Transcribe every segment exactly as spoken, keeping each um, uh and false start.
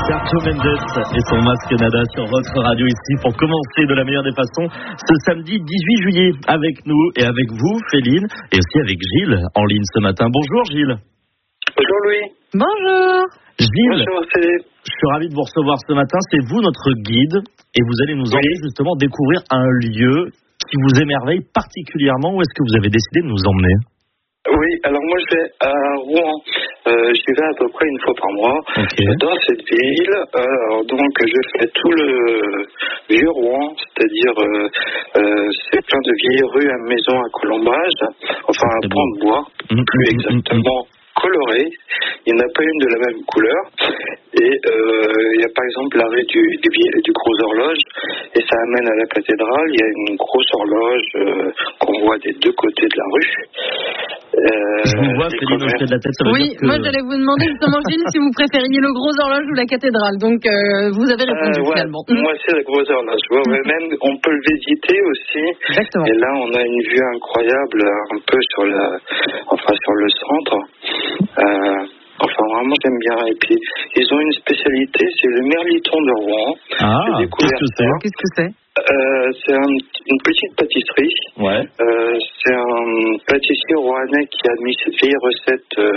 Sergio Mendes et son masque Nada sur votre radio ici pour commencer de la meilleure des façons ce samedi dix-huit juillet avec nous et avec vous Féline et aussi avec Gilles en ligne ce matin. Bonjour Gilles. Bonjour Louis. Bonjour. Gilles, Bonjour Philippe. Je suis ravi de vous recevoir ce matin. C'est vous notre guide et vous allez nous emmener oui. justement découvrir un lieu qui vous émerveille particulièrement. Où est-ce que vous avez décidé de nous emmener ? Oui, alors moi je vais à Rouen. Euh, j'y vais à peu près une fois par mois. Okay. J'adore cette ville. Alors donc je fais tout le vieux Rouen, c'est-à-dire euh, euh, c'est plein de vieilles rues à maisons à colombage, enfin à pans de bois, mmh, plus mmh, exactement. Mmh. Coloré, il n'y en a pas une de la même couleur et euh, il y a par exemple la rue du, du, du Gros Horloge et ça amène à la cathédrale. Il y a une grosse horloge euh, qu'on voit des deux côtés de la rue. Euh, Je vous vois, Féline, au pied de la tête, ça veut oui, dire que... moi j'allais vous demander justement, Gilles, si vous préfériez le Gros Horloge ou la cathédrale. Donc euh, vous avez répondu euh, ouais, finalement. Moi c'est le Gros Horloge. Ouais, ouais, même on peut le visiter aussi. Exactement. Et là on a une vue incroyable, un peu sur la, enfin sur le centre. Euh, enfin vraiment j'aime bien. Et puis ils ont une spécialité, c'est le merliton de Rouen. Ah, qu'est-ce que c'est ? Qu'est-ce que c'est ? Euh, c'est un, une petite pâtisserie. Ouais. Euh, c'est un pâtissier rouennais qui a mis cette vieille recette. Euh,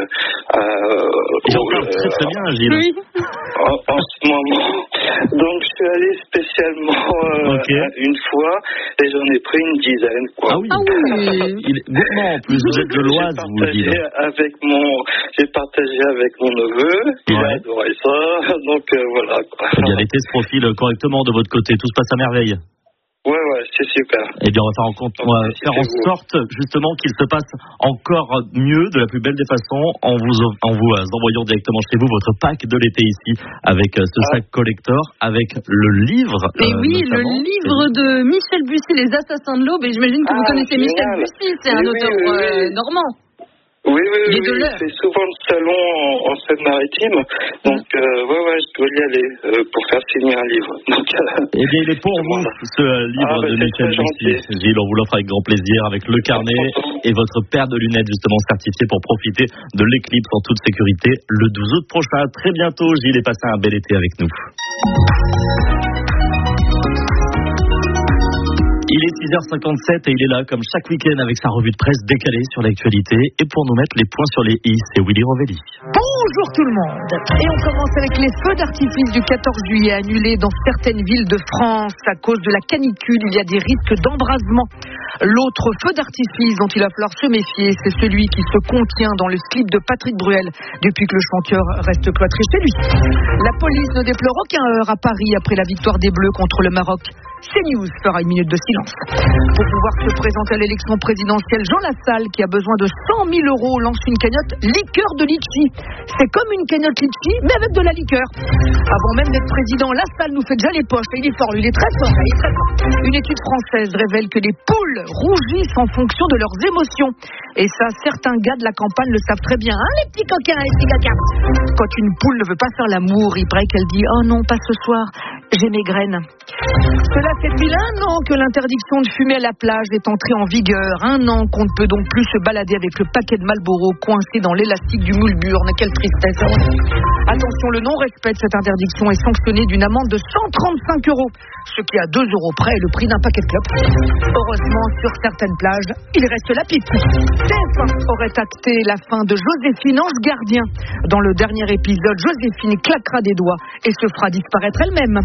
euh, Il en parle très très bien, Gilles. Oui. En, en ce moment. Donc je suis allé spécialement euh, okay. une fois et j'en ai pris une dizaine. Quoi. Ah oui. Ah oui. Il est gourmand en plus. Vous êtes de l'Oise, vous dites. Avec mon, j'ai partagé avec mon neveu. Il ouais. a adoré ça. Donc euh, voilà. Quoi. Eh bien, l'été se profile correctement de votre côté. Tout se passe à merveille. Ouais, ouais, c'est super. Eh bien, on va faire en, compte, on va faire en sorte, justement, qu'il se passe encore mieux, de la plus belle des façons, en vous, en vous euh, envoyant directement chez vous votre pack de l'été ici, avec euh, ce ah. sac collector, avec le livre. Et euh, oui, le livre de Michel Bussy, Les Assassins de l'Aube. Et j'imagine que ah, vous connaissez génial. Michel Bussy, c'est oui, un auteur oui, oui, oui. Euh, normand. Oui, oui, oui, oui. C'est souvent le salon en, en Seine-Maritime. Donc, euh, ouais, ouais, je dois y aller euh, pour faire signer un livre. Donc, euh, eh bien, il est pour vous, ce livre ah, bah, de Michel Bussy. Gilles, on vous l'offre avec grand plaisir, avec le carnet et votre paire de lunettes, justement, certifiées pour profiter de l'éclipse en toute sécurité le douze août prochain. À très bientôt, Gilles, et passez un bel été avec nous. Il est six heures cinquante-sept et il est là comme chaque week-end avec sa revue de presse décalée sur l'actualité et pour nous mettre les points sur les i, c'est Willy Rovelli. Bonjour tout le monde. Et on commence avec les feux d'artifice du quatorze juillet annulés dans certaines villes de France à cause de la canicule. Il y a des risques d'embrasement. L'autre feu d'artifice dont il va falloir se méfier, c'est celui qui se contient dans le slip de Patrick Bruel depuis que le chanteur reste cloîtré chez lui. La police ne déplore aucun heurt à Paris après la victoire des Bleus contre le Maroc. CNews fera une minute de silence. Pour pouvoir se présenter à l'élection présidentielle, Jean Lassalle, qui a besoin de cent mille euros, lance une cagnotte liqueur de litchi. C'est comme une cagnotte litchi, mais avec de la liqueur. Avant même d'être président, Lassalle nous fait déjà les poches. Et il est fort, lui, il est très fort. Il est très fort. Une étude française révèle que les poules rougissent en fonction de leurs émotions. Et ça, certains gars de la campagne le savent très bien. Hein, les petits coquins, les petits coquins. Quand une poule ne veut pas faire l'amour, il paraît qu'elle dit « Oh non, pas ce soir, j'ai mes graines ». Cela fait depuis un an que l'interdiction de fumer à la plage est entrée en vigueur. Un an qu'on ne peut donc plus se balader avec le paquet de Marlboro coincé dans l'élastique du moule-burne. Quelle tristesse. Attention, le non-respect de cette interdiction est sanctionné d'une amende de cent trente-cinq euros, ce qui à deux euros près est le prix d'un paquet de clopes. Heureusement, sur certaines plages, il reste la pipe. T F un aurait acté la fin de Joséphine Ange Gardien. Dans le dernier épisode, Joséphine claquera des doigts et se fera disparaître elle-même.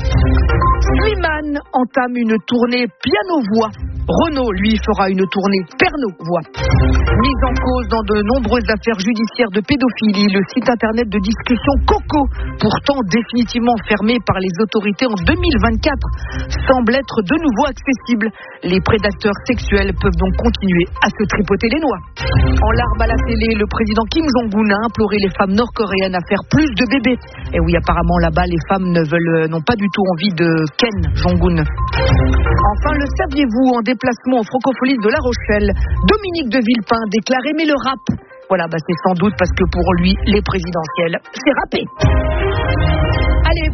Slimane entame une tournée piano-voix. Renaud, lui, fera une tournée perno-voix. Mise en cause dans de nombreuses affaires judiciaires de pédophilie, le site internet de discussion Coco, pourtant définitivement fermé par les autorités en deux mille vingt-quatre, semble être de nouveau accessible. Les prédateurs sexuels peuvent donc continuer à se tripoter les noix. En larmes à la télé, le président Kim Jong-un a imploré les femmes nord-coréennes à faire plus de bébés. Et oui, apparemment là-bas, les femmes ne veulent, n'ont pas du tout envie de Ken Jong-un. Enfin, le saviez-vous, en déplacement aux Francopholies de La Rochelle, Dominique de Villepin déclare aimer le rap. Voilà, bah c'est sans doute parce que pour lui, les présidentielles, c'est rappé. Allez,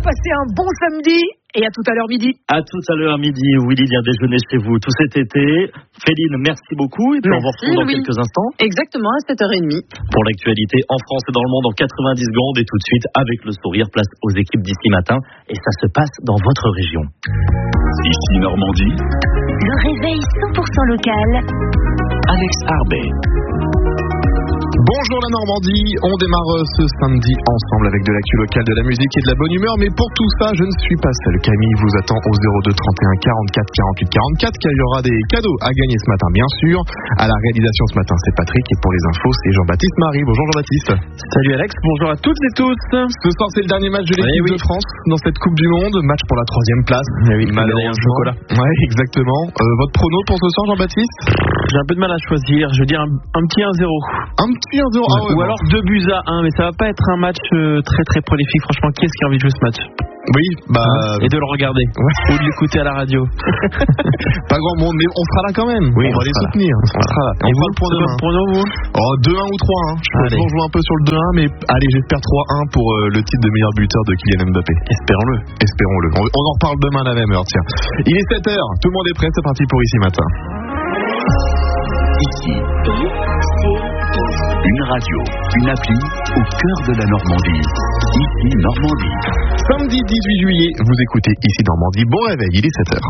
passez un bon samedi. Et à tout à l'heure midi. À tout à l'heure midi, Willy vient déjeuner chez vous tout cet été. Féline, merci beaucoup. Et puis merci, on vous retrouve dans oui. quelques instants. Exactement, à sept heures trente. Pour l'actualité en France et dans le monde en quatre-vingt-dix secondes. Et tout de suite, avec le sourire, place aux équipes d'ici matin. Et ça se passe dans votre région. Ici Normandie. Le réveil cent pour cent local. Alex Arbet. Bonjour la Normandie, on démarre ce samedi ensemble avec de l'actu locale, de la musique et de la bonne humeur, mais pour tout ça, je ne suis pas seul. Camille vous attend au zéro deux trente et un quarante-quatre quarante-huit quarante-quatre, car il y aura des cadeaux à gagner ce matin, bien sûr. À la réalisation ce matin, c'est Patrick, et pour les infos, c'est Jean-Baptiste Marie. Bonjour Jean-Baptiste. Salut Alex, bonjour à toutes et tous. Ce soir, c'est le dernier match de l'équipe oui, oui. de France dans cette Coupe du Monde, match pour la troisième place. Eh oui, malheureusement. Chocolat. Ouais, exactement. Euh, votre prono pour ce soir, Jean-Baptiste? J'ai un peu de mal à choisir, je veux dire un, un petit un zéro. Un petit un zéro, ah ouais, ou bon. alors deux buts à un, mais ça va pas être un match euh, très très prolifique. Franchement, qui est-ce qui a envie de jouer ce match? Oui, bah hein, et de le regarder ouais. Ou de l'écouter à la radio. Pas grand monde, mais on sera là quand même. Oui, on, on va les soutenir. On voilà. sera là. Et, et vous, pour demain pour nous, vous oh, deux un ou trois un. Je peux toujours jouer un peu sur le deux un, mais allez, j'espère trois un pour euh, le titre de meilleur buteur de Kylian Mbappé. Espérons-le. Espérons-le. On, on en reparle demain à la même heure, tiens. Il est sept heures, tout le monde est prêt, c'est parti pour Ici Matin. Ici, une radio, une appli au cœur de la Normandie. Ici Normandie. Samedi dix-huit juillet, vous écoutez Ici Normandie. Bon réveil, il est sept heures.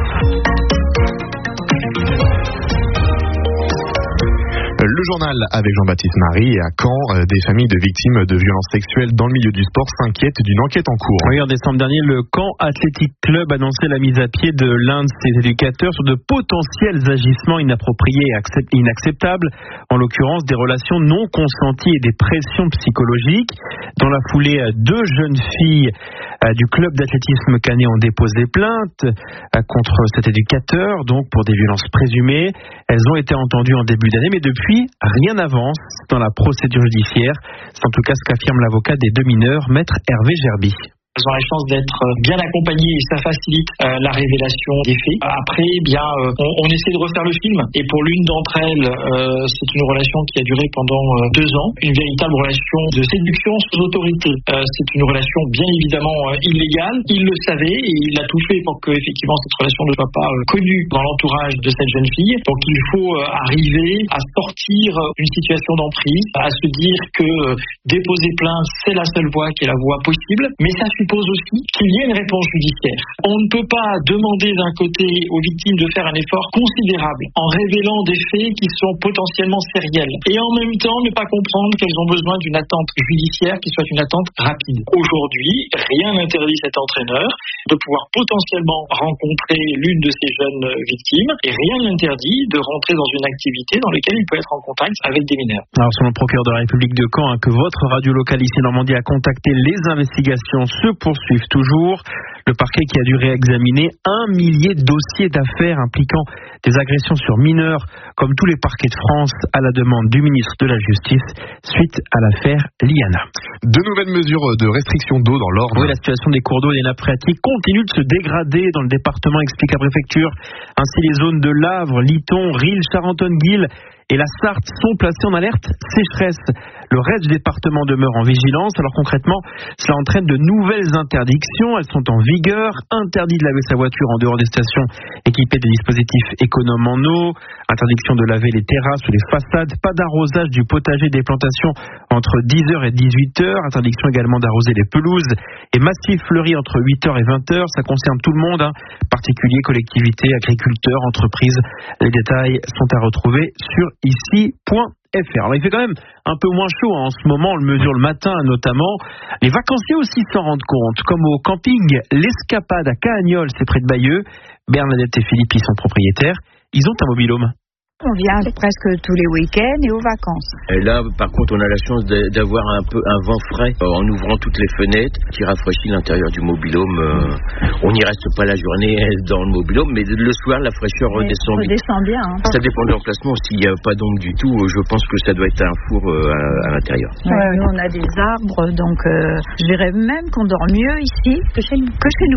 Le journal avec Jean-Baptiste Marie. Et à Caen, euh, des familles de victimes de violences sexuelles dans le milieu du sport s'inquiètent d'une enquête en cours. Oui, en décembre dernier, le Caen Athletic Club annonçait la mise à pied de l'un de ses éducateurs sur de potentiels agissements inappropriés et accept- inacceptables, en l'occurrence des relations non consenties et des pressions psychologiques. Dans la foulée, deux jeunes filles euh, du club d'athlétisme canet ont déposé plainte euh, contre cet éducateur, donc pour des violences présumées. Elles ont été entendues en début d'année, mais depuis rien n'avance dans la procédure judiciaire. C'est en tout cas ce qu'affirme l'avocat des deux mineurs, maître Hervé Gerby. Elles ont la chance d'être bien accompagnées et ça facilite euh, la révélation des faits. Après, bien, euh, on, on essaie de refaire le film et pour l'une d'entre elles, euh, c'est une relation qui a duré pendant euh, deux ans, une véritable relation de séduction sous autorité. Euh, c'est une relation bien évidemment euh, illégale. Il le savait et il a tout fait pour que effectivement cette relation ne soit pas euh, connue dans l'entourage de cette jeune fille. Donc il faut euh, arriver à sortir d'une situation d'emprise, à se dire que euh, déposer plainte c'est la seule voie qui est la voie possible, mais ça suppose aussi qu'il y ait une réponse judiciaire. On ne peut pas demander d'un côté aux victimes de faire un effort considérable en révélant des faits qui sont potentiellement sériels et en même temps ne pas comprendre qu'elles ont besoin d'une attente judiciaire qui soit une attente rapide. Aujourd'hui, rien n'interdit cet entraîneur de pouvoir potentiellement rencontrer l'une de ces jeunes victimes et rien n'interdit de rentrer dans une activité dans laquelle il peut être en contact avec des mineurs. Alors selon le procureur de la République de Caen, hein, que votre radio locale ici Normandie a contacté, les investigations se poursuivent toujours. Le parquet qui a dû réexaminer un millier de dossiers d'affaires impliquant des agressions sur mineurs, comme tous les parquets de France, à la demande du ministre de la Justice, suite à l'affaire Liana. De nouvelles mesures de restriction d'eau dans l'Orne. Oui, la situation des cours d'eau et des nappes phréatiques continue de se dégrader dans le département, explique la préfecture. Ainsi, les zones de Lavre, Liton, Risle, Charentonne-Guil et la Sarthe sont placées en alerte sécheresse. Le reste du département demeure en vigilance. Alors concrètement, cela entraîne de nouvelles interdictions. Elles sont en vigueur. Interdit de laver sa voiture en dehors des stations équipées des dispositifs économes en eau. Interdiction de laver les terrasses ou les façades. Pas d'arrosage du potager des plantations entre dix heures et dix-huit heures. Interdiction également d'arroser les pelouses et massifs fleuris entre huit heures et vingt heures. Ça concerne tout le monde, hein. Particuliers, collectivités, agriculteurs, entreprises. Les détails sont à retrouver sur ici point f r. Alors il fait quand même un peu moins chaud hein. En ce moment, on le mesure le matin notamment. Les vacanciers aussi s'en rendent compte, comme au camping L'Escapade à Cahagnols, c'est près de Bayeux. Bernadette et Philippe y sont propriétaires. Ils ont un mobil-home. On vient presque tous les week-ends et aux vacances. Et là, par contre, on a la chance d'avoir un peu un vent frais en ouvrant toutes les fenêtres qui rafraîchit l'intérieur du mobil-home. Euh, on n'y reste pas la journée dans le mobil-home, mais le soir, la fraîcheur mais redescend. redescend bien. Hein. Ça dépend de l'emplacement. S'il n'y a pas d'ombre du tout, je pense que ça doit être un four euh, à, à l'intérieur. Ouais, ouais. Nous, on a des arbres, donc euh, je dirais même qu'on dort mieux ici que chez nous. Que chez nous.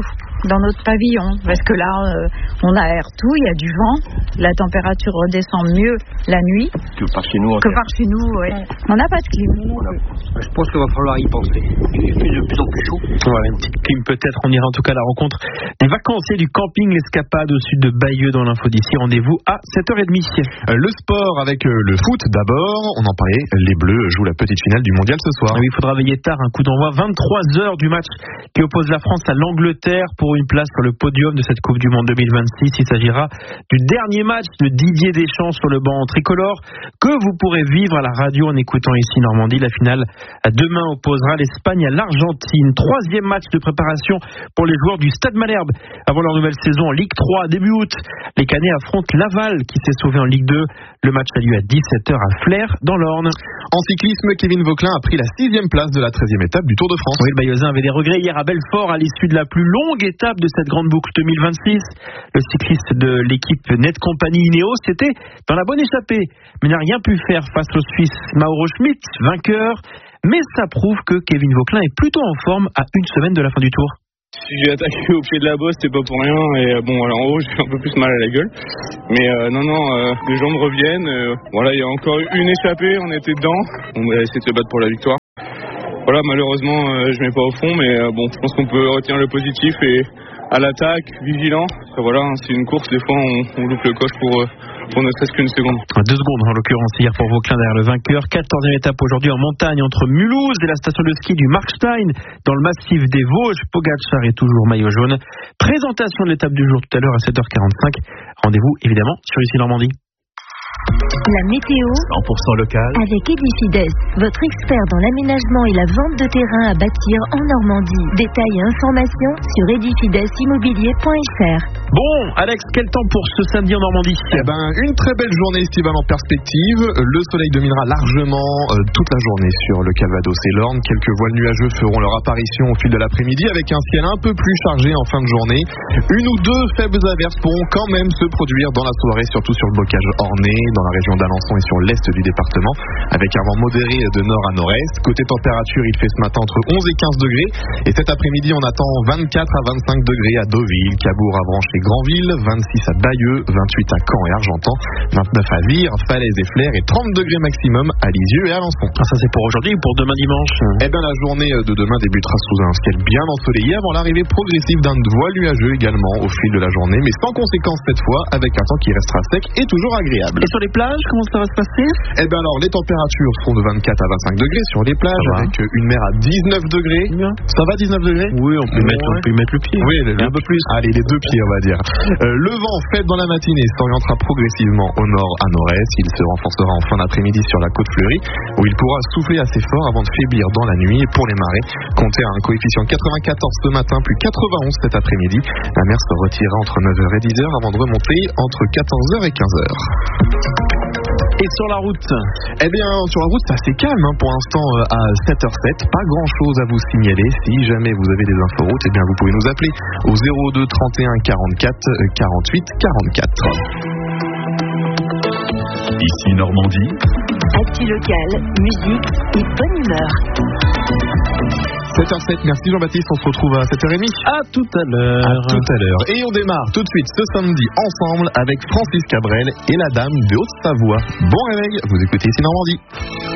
dans notre pavillon. Parce que là, euh, on aère tout, il y a du vent, la température redescend mieux la nuit que par chez nous. Que par chez nous, ouais. On n'a pas de clim. Je pense qu'il va falloir y penser. Il fait de plus en plus chaud. Voilà, une petite clim peut-être. On ira en tout cas à la rencontre des vacanciers du camping L'Escapade au sud de Bayeux dans l'info d'ici. Rendez-vous à sept heures trente. Le sport avec le foot d'abord. On en parlait, les Bleus jouent la petite finale du mondial ce soir. Oui, il faudra veiller tard. Un coup d'envoi vingt-trois heures du match qui oppose la France à l'Angleterre pour une place sur le podium de cette Coupe du Monde deux mille vingt-six. Il s'agira du dernier match de Didier Deschamps sur le banc tricolore que vous pourrez vivre à la radio en écoutant ici Normandie. La finale demain opposera l'Espagne à l'Argentine. Troisième match de préparation pour les joueurs du Stade Malherbe avant leur nouvelle saison en Ligue trois début août. Les Canets affrontent Laval qui s'est sauvé en Ligue deux. Le match a lieu à dix-sept heures à Flers dans l'Orne. En cyclisme, Kevin Vauquelin a pris la sixième place de la treizième étape du Tour de France. Oui, le Bayeuxin avait des regrets hier à Belfort à l'issue de la plus longue étape de cette grande boucle deux mille vingt-six. Le cycliste de l'équipe Net Company Ineos était dans la bonne échappée, mais n'a rien pu faire face au Suisse Mauro Schmidt, vainqueur. Mais ça prouve que Kevin Vauquelin est plutôt en forme à une semaine de la fin du Tour. Si j'ai attaqué au pied de la bosse, c'était pas pour rien. Et bon, alors en haut, j'ai un peu plus mal à la gueule. Mais euh, non, non, euh, les jambes reviennent. Euh, voilà, il y a encore une échappée, on était dedans. On va essayer de se battre pour la victoire. Voilà, malheureusement, euh, je mets pas au fond, mais euh, bon, je pense qu'on peut retenir le positif et à l'attaque, vigilant. Enfin, voilà, hein, c'est une course, des fois, on, on loupe le coche pour, euh, pour ne serait-ce qu'une seconde. Deux secondes, en l'occurrence, hier pour Vauquelin derrière le vainqueur. quatorzième étape aujourd'hui en montagne entre Mulhouse et la station de ski du Markstein dans le massif des Vosges. Pogacar est toujours maillot jaune. Présentation de l'étape du jour tout à l'heure à sept heures quarante-cinq. Rendez-vous évidemment sur ici Normandie. La météo cent pour cent local avec Edifides, votre expert dans l'aménagement et la vente de terrain à bâtir en Normandie. Détails et informations sur edifides immobilier point f r. Bon, Alex, quel temps pour ce samedi en Normandie? Eh ben, une très belle journée estivale en perspective. Le soleil dominera largement euh, toute la journée sur le Calvados et l'Orne. Quelques voiles nuageux feront leur apparition au fil de l'après-midi avec un ciel un peu plus chargé en fin de journée. Une ou deux faibles averses pourront quand même se produire dans la soirée, surtout sur le bocage ornais, dans la région d'Alençon et sur l'est du département, avec un vent modéré de nord à nord-est. Côté température, il fait ce matin entre onze et quinze degrés. Et cet après-midi, on attend vingt-quatre à vingt-cinq degrés à Deauville, Cabourg, Avranches et Granville, vingt-six à Bayeux, vingt-huit à Caen et Argentan, vingt-neuf à Vire, Falaise et Flers et trente degrés maximum à Lisieux et Alençon. Ah, ça c'est pour aujourd'hui ou pour demain dimanche? Eh bien, la journée de demain débutera sous un ciel bien ensoleillé avant l'arrivée progressive d'un voile nuageux également au fil de la journée, mais sans conséquence cette fois, avec un temps qui restera sec et toujours agréable. Et sur les plages, comment ça va se passer? Eh bien alors, les températures seront de vingt-quatre à vingt-cinq degrés sur les plages, avec une mer à dix-neuf degrés. Bien. Ça va, dix-neuf degrés? Oui, on peut, ouais. mettre, on peut y mettre le pied. Oui, le, un peu plus. Allez, les deux pieds, on va dire. Euh, le vent faible dans la matinée s'orientera progressivement au nord à nord-est. Il se renforcera en fin d'après-midi sur la côte fleurie, où il pourra souffler assez fort avant de faiblir dans la nuit. Et pour les marées, comptez un coefficient quatre-vingt-quatorze ce matin, puis quatre-vingt-onze cet après-midi. La mer se retirera entre neuf heures et dix heures avant de remonter entre quatorze heures et quinze heures. Et sur la route? Eh bien, sur la route, c'est assez calme hein, pour l'instant à sept heures zéro sept. Pas grand-chose à vous signaler. Si jamais vous avez des inforoutes, eh bien, vous pouvez nous appeler au zéro deux trente et un quarante-quatre quarante-huit quarante-quatre. Ici Normandie. Actu locale, musique et bonne humeur. sept heures zéro sept, merci Jean-Baptiste, on se retrouve à sept heures trente. À tout à l'heure. À tout à l'heure. Et on démarre tout de suite ce samedi ensemble avec Francis Cabrel et la dame de Haute-Savoie. Bon réveil, vous écoutez ici Normandie.